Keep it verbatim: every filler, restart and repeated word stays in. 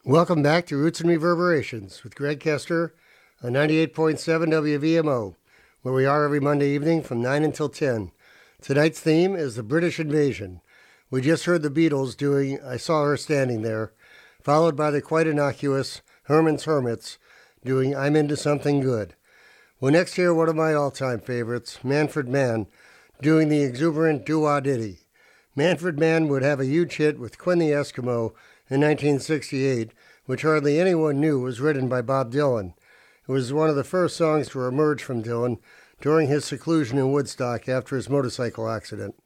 Welcome back to Roots and Reverberations with Greg Kester on ninety-eight point seven W V M O, where we are every Monday evening from nine until ten. Tonight's theme is the British invasion. We just heard the Beatles doing I Saw Her Standing There, followed by the quite innocuous Herman's Hermits doing I'm Into Something Good. We'll next hear one of my all-time favorites, Manfred Mann, doing the exuberant Doo-Wah Ditty. Manfred Mann would have a huge hit with Quinn the Eskimo in nineteen sixty-eight, which hardly anyone knew was written by Bob Dylan. It was one of the first songs to emerge from Dylan during his seclusion in Woodstock after his motorcycle accident.